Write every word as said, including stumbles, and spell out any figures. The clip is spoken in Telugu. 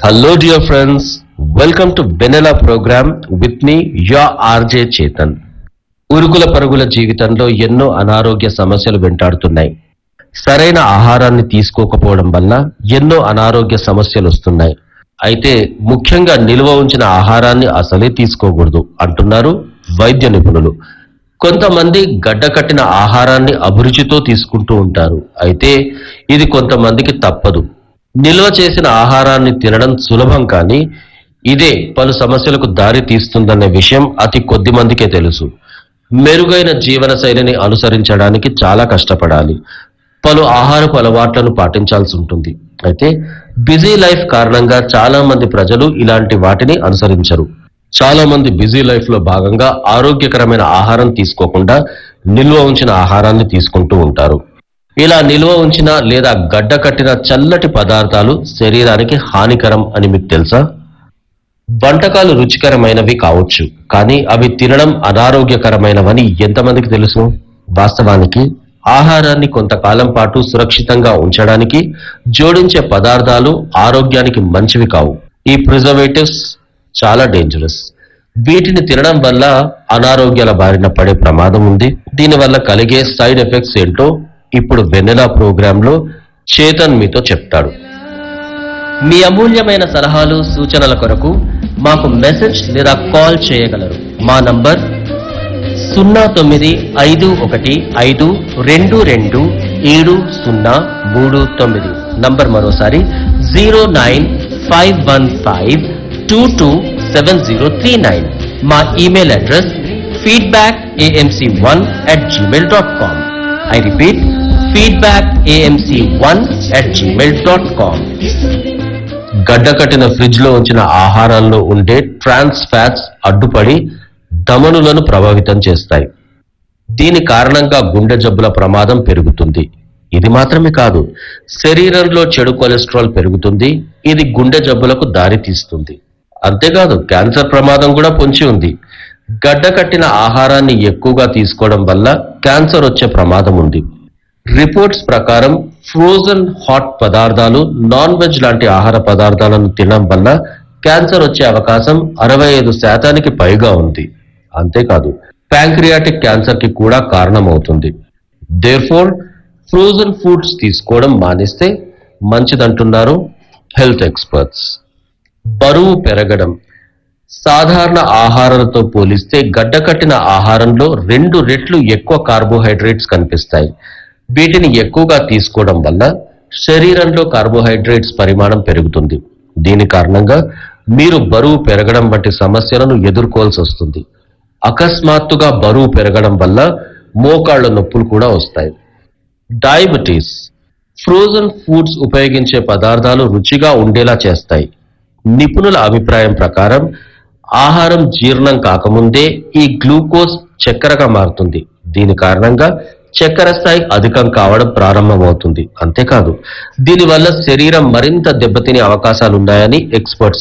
Hello, dear friends. Welcome to Benella program with me, your R J Chetan. ఉరుకుల పరుగుల జీవితంలో ఎన్నో అనారోగ్య సమస్యలు వెంటాడుతున్నాయి. సరైన ఆహారాన్ని తీసుకోకపోవడం వల్ల ఎన్నో అనారోగ్య సమస్యలు వస్తున్నాయి. అయితే ముఖ్యంగా నిల్వ ఉంచిన ఆహారాన్ని అసలే తీసుకోకూడదు అంటున్నారు వైద్య నిపుణులు. కొంతమంది గడ్డకట్టిన ఆహారాన్ని అభిరుచితో తీసుకుంటూ ఉంటారు. అయితే ఇది కొంతమందికి తప్పదు. నిల్వ చేసిన ఆహారాన్ని తినడం సులభం, కానీ ఇదే పలు సమస్యలకు దారి తీస్తుందనే విషయం అతి కొద్ది మందికే తెలుసు. మెరుగైన జీవన శైలిని అనుసరించడానికి చాలా కష్టపడాలి. పలు ఆహారపు అలవాట్లను పాటించాల్సి ఉంటుంది. అయితే బిజీ లైఫ్ కారణంగా చాలా మంది ప్రజలు ఇలాంటి వాటిని అనుసరించరు. చాలా మంది బిజీ లైఫ్ లో భాగంగా ఆరోగ్యకరమైన ఆహారం తీసుకోకుండా నిల్వ ఉంచిన ఆహారాన్ని తీసుకుంటూ ఉంటారు. ఇలా నిల్వ ఉంచిన లేదా గడ్డ కట్టిన చల్లటి పదార్థాలు శరీరానికి హానికరం అని మీకు తెలుసా? వంటకాలు రుచికరమైనవి కావచ్చు, కానీ అవి తినడం అనారోగ్యకరమైనవని ఎంతమందికి తెలుసు? వాస్తవానికి ఆహారాన్ని కొంతకాలం పాటు సురక్షితంగా ఉంచడానికి జోడించే పదార్థాలు ఆరోగ్యానికి మంచివి కావు. ఈ ప్రిజర్వేటివ్స్ చాలా డేంజరస్. వీటిని తినడం వల్ల అనారోగ్యాల బారిన పడే ప్రమాదం ఉంది. దీనివల్ల కలిగే సైడ్ ఎఫెక్ట్స్ ఏంటో ఇప్పుడు వెన్నెలా ప్రోగ్రామ్ లో చేతన్ మీతో చెప్తాడు. మీ అమూల్యమైన సలహాలు సూచనల కొరకు మాకు మెసేజ్ లేదా కాల్ చేయగలరు. మా నంబర్ సున్నా తొమ్మిది ఐదు ఒకటి ఐదు రెండు రెండు ఏడు సున్నా మూడు తొమ్మిది. నంబర్ మరోసారి zero nine five one five two two seven zero three nine. మా email address feedback AMC one at Gmail dot com. I repeat, feedback a m c one at gmail dot com. గడ్డకట్టిన fridge లో ఉంచిన ఆహారంలో ఉండే ట్రాన్స్ ఫ్యాట్స్ అడ్డుపడి ధమనులను ప్రభావితం చేస్తాయి. దీని కారణంగా గుండె జబ్బుల ప్రమాదం పెరుగుతుంది. ఇది మాత్రమే కాదు, శరీరంలో చెడు కొలెస్ట్రాల్ పెరుగుతుంది. ఇది గుండె జబ్బులకు దారి తీస్తుంది. అంతేకాదు, క్యాన్సర్ ప్రమాదం కూడా పొంచి ఉంది. గడ్డకట్టిన ఆహారాన్ని ఎక్కువగా తీసుకోవడం వల్ల క్యాన్సర్ వచ్చే ప్రమాదం ఉంది. రిపోర్ట్స్ ప్రకారం ఫ్రోజన్ హాట్ పదార్థాలు, నాన్ వెజ్ లాంటి ఆహార పదార్థాలను తినడం వల్ల క్యాన్సర్ వచ్చే అవకాశం అరవై ఐదు శాతానికి పైగా ఉంది. అంతేకాదు, ప్యాంక్రియాటిక్ క్యాన్సర్ కి కూడా కారణమవుతుంది. దేర్ఫోర్ ఫ్రోజన్ ఫుడ్స్ తీసుకోవడం మానేస్తే మంచిదంటున్నారు హెల్త్ ఎక్స్పర్ట్స్. బరువు పెరగడం. సాధారణ ఆహారాలతో పోలిస్తే గడ్డకట్టిన ఆహారంలో రెండు రెట్లు ఎక్కువ కార్బోహైడ్రేట్స్ కనిపిస్తాయి. వీటిని ఎక్కువగా తీసుకోవడం వల్ల శరీరంలో కార్బోహైడ్రేట్స్ పరిమాణం పెరుగుతుంది. దీని కారణంగా మీరు బరువు పెరగడం వంటి సమస్యలను ఎదుర్కోవాల్సి వస్తుంది. అకస్మాత్తుగా బరువు పెరగడం వల్ల మోకాళ్ల నొప్పులు కూడా వస్తాయి. డయాబెటీస్. ఫ్రోజన్ ఫుడ్స్ ఉపయోగించే పదార్థాలు రుచిగా ఉండేలా చేస్తాయి. నిపుణుల అభిప్రాయం ప్రకారం ఆహారం జీర్ణం కాకముందే ఈ గ్లూకోజ్ చక్కెరగా మారుతుంది. దీని కారణంగా చక్కెర స్థాయి అధికం కావడం ప్రారంభమవుతుంది. అంతేకాదు, దీనివల్ల శరీరం మరింత దెబ్బతినే అవకాశాలున్నాయని ఎక్స్పర్ట్స్